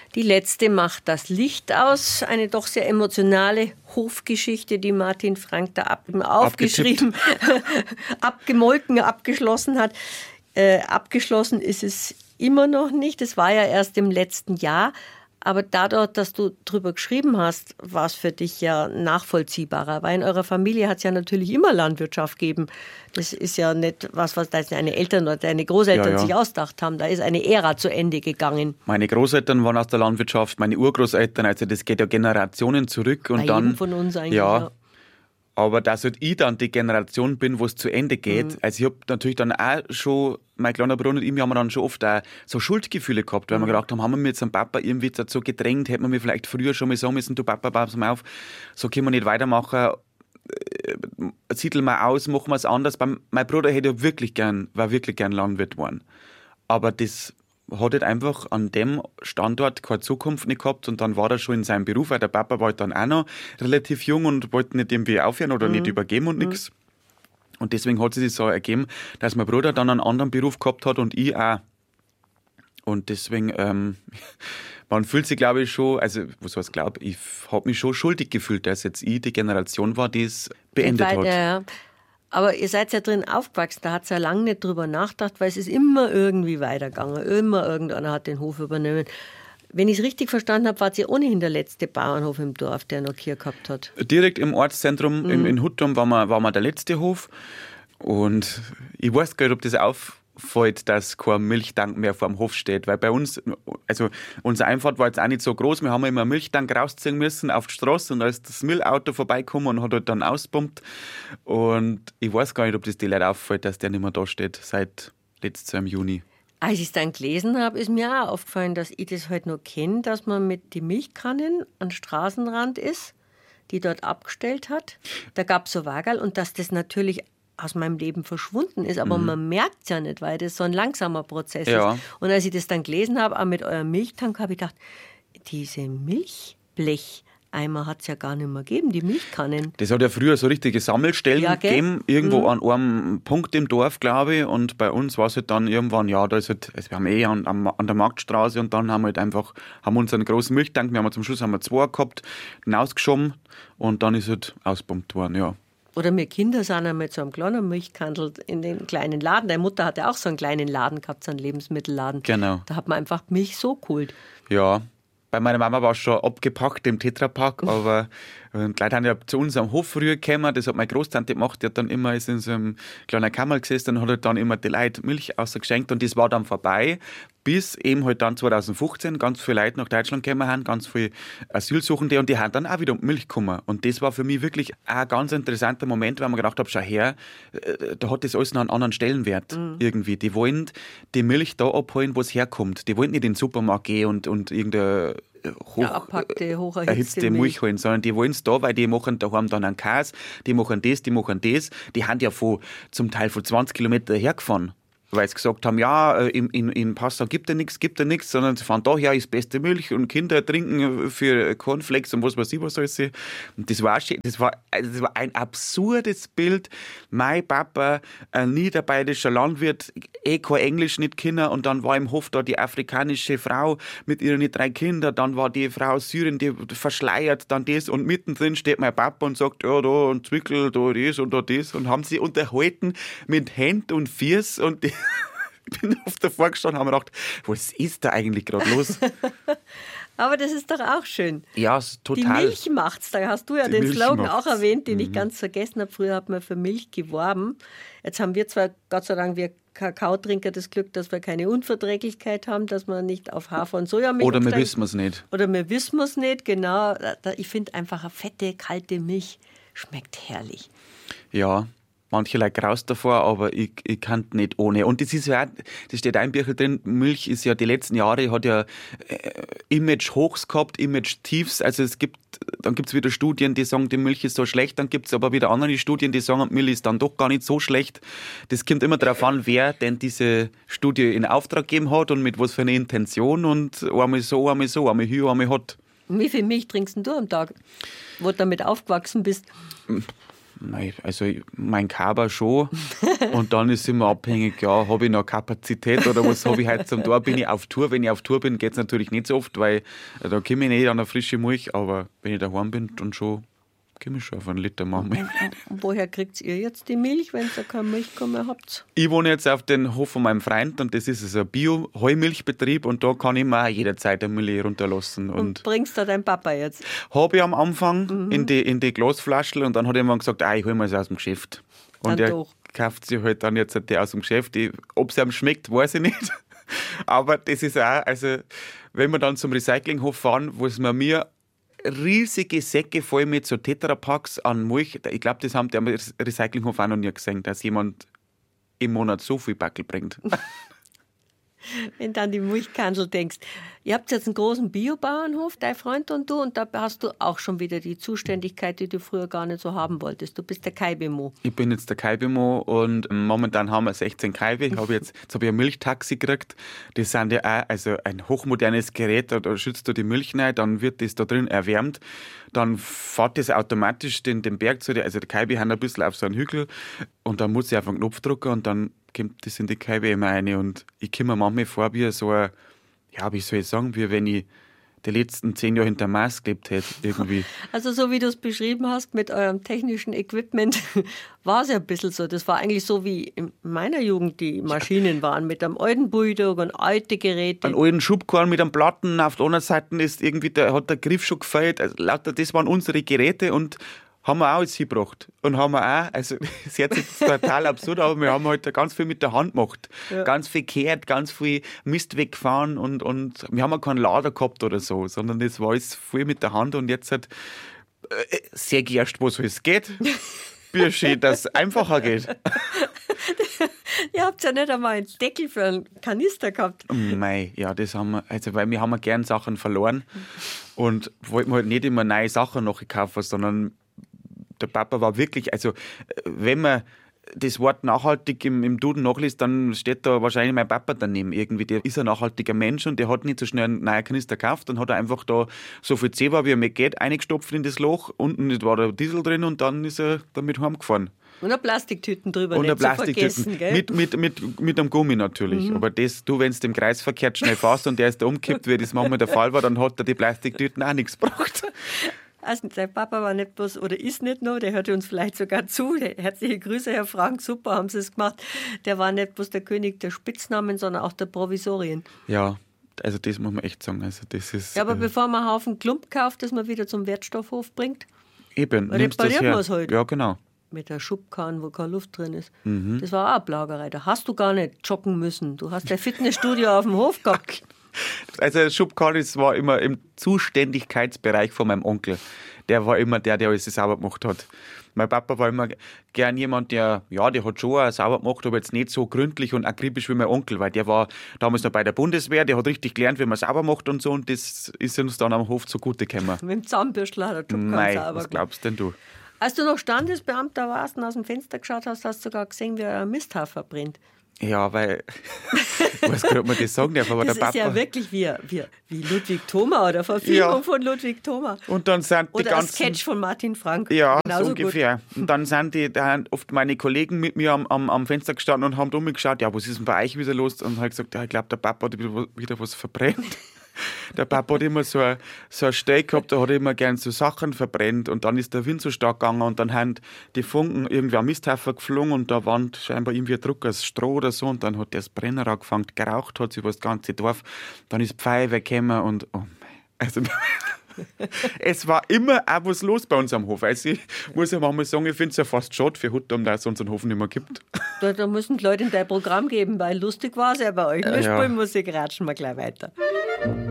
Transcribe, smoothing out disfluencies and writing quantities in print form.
Die letzte macht das Licht aus. Eine doch sehr emotionale Hofgeschichte, die Martin Frank da aufgeschrieben, abgemolken, abgeschlossen hat. Abgeschlossen ist es immer noch nicht. Es war ja erst im letzten Jahr. Aber dadurch, dass du drüber geschrieben hast, war es für dich ja nachvollziehbarer. Weil in eurer Familie hat es ja natürlich immer Landwirtschaft gegeben. Das ist ja nicht was deine Eltern oder deine Großeltern sich ausgedacht haben. Da ist eine Ära zu Ende gegangen. Meine Großeltern waren aus der Landwirtschaft, meine Urgroßeltern, also das geht ja Generationen zurück. Und bei dann, jedem von uns eigentlich, ja. Aber dass halt ich dann die Generation bin, wo es zu Ende geht. Also ich habe natürlich dann auch schon, mein kleiner Bruder und ich, wir haben dann schon oft auch so Schuldgefühle gehabt, weil wir gedacht haben wir mit seinem Papa irgendwie dazu gedrängt, hätten wir mir vielleicht früher schon mal sagen müssen, du Papa, pass mal auf, so können wir nicht weitermachen, siedeln wir aus, machen wir es anders. Mein Bruder war wirklich gern Landwirt geworden. Aber das hat halt einfach an dem Standort keine Zukunft nicht gehabt und dann war er schon in seinem Beruf, weil der Papa war halt dann auch noch relativ jung und wollte nicht irgendwie aufhören oder nicht übergeben und nichts. Und deswegen hat sich das so ergeben, dass mein Bruder dann einen anderen Beruf gehabt hat und ich auch. Und deswegen, man fühlt sich, glaube ich, schon, also was heißt glaube ich habe mich schon schuldig gefühlt, dass jetzt ich die Generation war, die es beendet hat. Ja. Aber ihr seid ja drin aufgewachsen, da hat es ja lange nicht drüber nachgedacht, weil es ist immer irgendwie weitergegangen. Immer irgendeiner hat den Hof übernommen. Wenn ich es richtig verstanden habe, wart ihr ohnehin der letzte Bauernhof im Dorf, der noch hier gehabt hat. Direkt im Ortszentrum, in Hutturm, war wir der letzte Hof. Und ich weiß gar nicht, ob das auffällt, dass kein Milchtank mehr vor dem Hof steht. Weil bei uns, also unsere Einfahrt war jetzt auch nicht so groß. Wir haben immer einen Milchtank rausziehen müssen auf die Straße und da ist das Müllauto vorbeigekommen und hat halt dann auspumpt. Und ich weiß gar nicht, ob das die Leute auffällt, dass der nicht mehr da steht, seit letztes Jahr im Juni. Als ich es dann gelesen habe, ist mir auch aufgefallen, dass ich das halt noch kenne, dass man mit den Milchkannen am Straßenrand ist, die dort abgestellt hat. Da gab es so Wagerl und dass das natürlich aus meinem Leben verschwunden ist, aber man merkt es ja nicht, weil das so ein langsamer Prozess ist. Und als ich das dann gelesen habe, auch mit eurem Milchtank, habe ich gedacht, diese Milchblecheimer hat es ja gar nicht mehr gegeben, die Milchkannen. Das hat ja früher so richtige Sammelstellen gegeben, irgendwo an einem Punkt im Dorf, glaube ich. Und bei uns war es halt dann irgendwann, ja, da ist halt, also wir haben an der Marktstraße und dann haben wir halt einfach, haben uns einen großen Milchtank, zum Schluss haben wir 2 gehabt, den ausgeschoben und dann ist halt auspumpt worden, ja. Oder wir Kinder sind einmal zu einem kleinen Milchkandel in den kleinen Laden. Deine Mutter hatte auch so einen kleinen Laden gehabt, so einen Lebensmittelladen. Genau. Da hat man einfach Milch so geholt. Ja, bei meiner Mama war es schon abgepackt im Tetrapack, aber die Leute haben ja zu uns am Hof früher gekommen, das hat meine Großtante gemacht, die hat dann immer ist in so einem kleinen Kammer gesessen und hat halt dann immer die Leute Milch ausgeschenkt und das war dann vorbei, bis eben halt dann 2015 ganz viele Leute nach Deutschland gekommen haben, ganz viele Asylsuchende und die haben dann auch wieder um Milch gekommen und das war für mich wirklich ein ganz interessanter Moment, weil man gedacht habe, schau her, da hat das alles noch einen anderen Stellenwert irgendwie. Die wollen die Milch da abholen, wo es herkommt. Die wollen nicht in den Supermarkt gehen und irgendeine hocherhitzte Milch holen, sondern die wollen es da, weil die machen daheim dann einen Käse, die machen das. Die haben ja zum Teil von 20 Kilometern hergefahren, weil sie gesagt haben, ja, in Passau gibt er nichts, sondern sie fahren daher, ist beste Milch und Kinder trinken für Cornflakes und was weiß ich was alles. Und das war ein absurdes Bild. Mein Papa, ein niederbayerischer Landwirt, kein Englisch nicht Kinder und dann war im Hof da die afrikanische Frau mit ihren 3 Kindern, dann war die Frau aus Syrien, die verschleiert, dann das und mittendrin steht mein Papa und sagt, ja, da ein Zwickel, da das und da das und haben sie unterhalten mit Händen und Füßen und ich bin oft davor gestanden und habe mir gedacht, was ist da eigentlich gerade los? Aber das ist doch auch schön. Ja, total. Die Milch macht's. Da hast du ja den Slogan auch erwähnt, den ich ganz vergessen habe. Früher hat man für Milch geworben. Jetzt haben wir zwar, Gott sei Dank, wir Kakaotrinker das Glück, dass wir keine Unverträglichkeit haben, dass wir nicht auf Hafer- und Sojamilch oder wir wissen es nicht. Oder wir wissen es nicht, genau. Ich finde einfach eine fette, kalte Milch schmeckt herrlich. Ja. Manche Leute graust davor, aber ich kann nicht ohne. Und das ist ja, das steht auch im Büchel drin, Milch ist ja die letzten Jahre, hat ja Image-Hochs gehabt, Image-Tiefs. Also dann gibt es wieder Studien, die sagen, die Milch ist so schlecht, dann gibt es aber wieder andere Studien, die sagen, Milch ist dann doch gar nicht so schlecht. Das kommt immer darauf an, wer denn diese Studie in Auftrag gegeben hat und mit was für einer Intention und einmal so, einmal hier, einmal hat. Wie viel Milch trinkst du am Tag, wo du damit aufgewachsen bist? Nein, also mein Kaber schon. Und dann ist immer abhängig, ja, habe ich noch Kapazität oder was habe ich heute zum Tor? Bin ich auf Tour? Wenn ich auf Tour bin, geht es natürlich nicht so oft, weil da komme ich nicht an eine frische Milch. Aber wenn ich daheim bin, dann schon, komme ich schon auf einen Liter machen. Woher kriegt ihr jetzt die Milch, wenn ihr keine Milch mehr habt? Ich wohne jetzt auf dem Hof von meinem Freund und das ist also ein Bio-Heumilchbetrieb und da kann ich mir auch jederzeit eine Milch runterlassen. Und bringst du deinen Papa jetzt? Habe ich am Anfang in die Glasflaschen und dann hat er irgendwann gesagt, ich hole mir es aus dem Geschäft. Und er kauft sich halt dann jetzt die aus dem Geschäft. Ob es ihm schmeckt, weiß ich nicht. Aber das ist auch, also wenn wir dann zum Recyclinghof fahren, wo es mir riesige Säcke voll mit so Tetrapacks an Milch. Ich glaube, das haben die am Recyclinghof auch noch nie gesehen, dass jemand im Monat so viel Backel bringt. Wenn du an die Milchkandel denkst. Ihr habt jetzt einen großen Biobauernhof, dein Freund und du, und da hast du auch schon wieder die Zuständigkeit, die du früher gar nicht so haben wolltest. Du bist der Kaibemo. Ich bin jetzt der Kaibemo und momentan haben wir 16 Kaibe. Jetzt habe ich ein Milchtaxi gekriegt. Das sind ja auch also ein hochmodernes Gerät, da schützt du die Milch rein, dann wird das da drin erwärmt. Dann fährt das automatisch den Berg zu dir. Also die Kaibe haben ein bisschen auf so einen Hügel und dann muss ich auf einen Knopf drücken und dann kommt das in die Kaibe immer rein. Und ich komme mir manchmal vor wie so ein, ja, wie soll ich sagen, wie wenn ich die letzten 10 Jahre hinter Mars gelebt hätte, irgendwie. Also so wie du es beschrieben hast mit eurem technischen Equipment, war es ja ein bisschen so. Das war eigentlich so wie in meiner Jugend die Maschinen waren, mit einem alten Bulldog und alte Geräte. Einen alten Schubkarren mit einem Platten, auf der anderen Seite ist irgendwie, hat der Griff schon gefehlt. Also lauter, das waren unsere Geräte und haben wir auch alles hingebracht. Und haben wir auch, also das hört sich total absurd, aber wir haben halt ganz viel mit der Hand gemacht. Ja. Ganz viel gehört, ganz viel Mist weggefahren und wir haben auch keinen Lader gehabt oder so, sondern das war alles viel mit der Hand und jetzt halt sehr erst, wo es geht. Schön, dass es einfacher geht. Ihr habt ja nicht einmal einen Deckel für einen Kanister gehabt. Mei, ja, das haben wir, also weil wir haben ja gern Sachen verloren und wollten halt nicht immer neue Sachen noch kaufen, sondern der Papa war wirklich, also wenn man das Wort nachhaltig im Duden nachliest, dann steht da wahrscheinlich mein Papa daneben irgendwie. Der ist ein nachhaltiger Mensch und der hat nicht so schnell einen neuen Kanister gekauft. Dann hat er einfach da so viel Zewa, wie er mit geht, eingestopft in das Loch. Unten war der Diesel drin und dann ist er damit heimgefahren. Und eine Plastiktüten drüber, und nicht zu vergessen, gell? Mit einem Gummi natürlich. Aber das, wenn du im Kreis verkehrt schnell fährst und der ist da umgekippt, wie das manchmal der Fall war, dann hat er die Plastiktüten auch nichts gebracht. Also sein Papa war nicht bloß, oder ist nicht noch, der hört uns vielleicht sogar zu. Herzliche Grüße, Herr Frank, super, haben Sie es gemacht. Der war nicht bloß der König der Spitznamen, sondern auch der Provisorien. Ja, also das muss man echt sagen. Also das ist, ja, aber bevor man einen Haufen Klump kauft, das man wieder zum Wertstoffhof bringt, eben, repariert man es halt. Ja, genau. Mit der Schubkarren, wo keine Luft drin ist. Das war auch eine Plagerei. Da hast du gar nicht joggen müssen. Du hast ein Fitnessstudio auf dem Hof gehabt. Also der Schubkarren war immer im Zuständigkeitsbereich von meinem Onkel. Der war immer der alles sauber gemacht hat. Mein Papa war immer gern jemand, der hat schon auch sauber gemacht, aber jetzt nicht so gründlich und akribisch wie mein Onkel, weil der war damals noch bei der Bundeswehr, der hat richtig gelernt, wie man sauber macht und so, und das ist uns dann am Hof zugute gekommen. Mit dem Zahnbürstler hat der Schubkarren sauber gemacht. Was glaubst denn du? Als du noch Standesbeamter warst und aus dem Fenster geschaut hast, hast du sogar gesehen, wie ein Misthaufen brennt. Ja, weil, ich weiß gar nicht, ob man das sagen darf, aber das der Papa... ist ja wirklich wie Ludwig Thoma oder Verfilmung von Ludwig Thoma. Und dann sind die oder ganzen... ein Sketch von Martin Frank. Ja, so ungefähr. Gut. Und dann sind oft meine Kollegen mit mir am Fenster gestanden und haben da geschaut, ja, was ist denn bei euch wieder los? Und habe gesagt, ja, ich glaube, der Papa hat wieder was verbrennt. Der Papa hat immer so ein Stell gehabt, da hat er immer gern so Sachen verbrennt und dann ist der Wind so stark gegangen und dann haben die Funken irgendwie am Misthaufen geflogen und da waren scheinbar irgendwie ein Druck aus Stroh oder so und dann hat der das Brenner angefangen, geraucht hat sich über das ganze Dorf, dann ist die Feuerwehr gekommen und oh mein, also es war immer auch was los bei uns am Hof. Also ich muss ja manchmal sagen, ich finde es ja fast schade für Huttum, dass es unseren Hof nicht mehr gibt. Da müssen die Leute in dein Programm geben, weil lustig war es ja bei euch. Wir spielen Musik, ratschen wir gleich weiter.